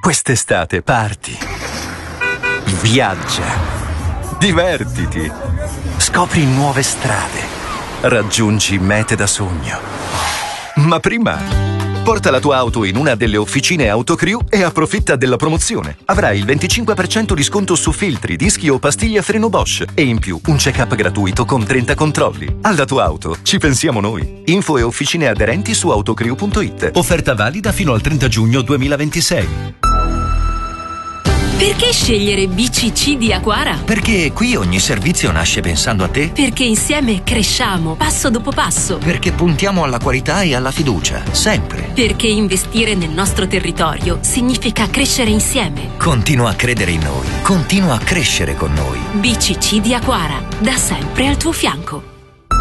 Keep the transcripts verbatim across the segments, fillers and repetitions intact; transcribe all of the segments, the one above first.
Quest'estate parti, viaggia, divertiti, scopri nuove strade, raggiungi mete da sogno. Ma prima porta la tua auto in una delle officine Autocrew e approfitta della promozione. Avrai il venticinque per cento di sconto su filtri, dischi o pastiglie a freno Bosch e in più un check-up gratuito con trenta controlli. Alla tua auto ci pensiamo noi. Info e officine aderenti su autocrew punto it. Offerta valida fino al trenta giugno duemilaventisei. Perché scegliere B C C di Aquara? Perché qui ogni servizio nasce pensando a te. Perché insieme cresciamo passo dopo passo. Perché puntiamo alla qualità e alla fiducia, sempre. Perché investire nel nostro territorio significa crescere insieme. Continua a credere in noi, continua a crescere con noi. B C C di Aquara, da sempre al tuo fianco.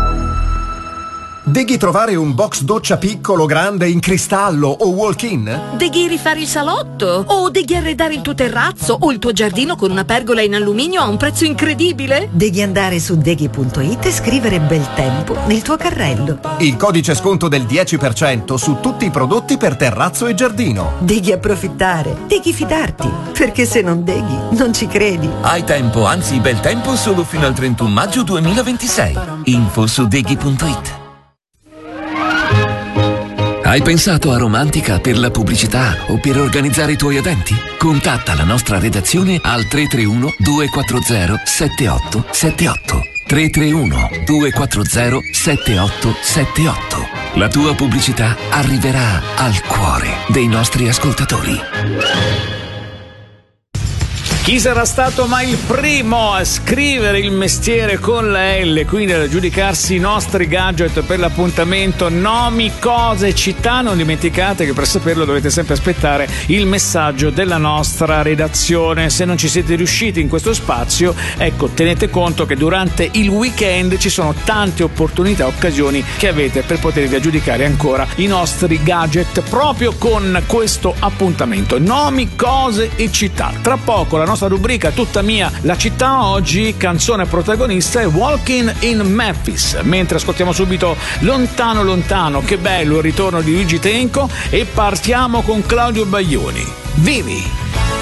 Deghi trovare un box doccia piccolo, grande, in cristallo o walk-in? Deghi rifare il salotto? O deghi arredare il tuo terrazzo o il tuo giardino con una pergola in alluminio a un prezzo incredibile? Devi andare su deghi punto it e scrivere bel tempo nel tuo carrello. Il codice sconto del dieci per cento su tutti i prodotti per terrazzo e giardino. Devi approfittare, devi fidarti, perché se non deghi non ci credi. Hai tempo, anzi bel tempo solo fino al trentuno maggio duemilaventisei. Info su deghi punto it. Hai pensato a Romantica per la pubblicità o per organizzare i tuoi eventi? Contatta la nostra redazione al tre tre uno due quattro zero sette otto sette otto. tre tre uno due quattro zero sette otto sette otto. La tua pubblicità arriverà al cuore dei nostri ascoltatori. Chi sarà stato mai il primo a scrivere il mestiere con la L, quindi ad aggiudicarsi i nostri gadget per l'appuntamento nomi, cose, città? Non dimenticate che per saperlo dovete sempre aspettare il messaggio della nostra redazione. Se non ci siete riusciti in questo spazio, ecco, tenete conto che durante il weekend ci sono tante opportunità, occasioni che avete per potervi aggiudicare ancora i nostri gadget proprio con questo appuntamento. Nomi, cose e città. Tra poco la nostra rubrica Tutta mia la città, oggi canzone protagonista è Walking in Memphis, mentre ascoltiamo subito Lontano lontano, che bello il ritorno di Luigi Tenco, e partiamo con Claudio Baglioni. Vivi!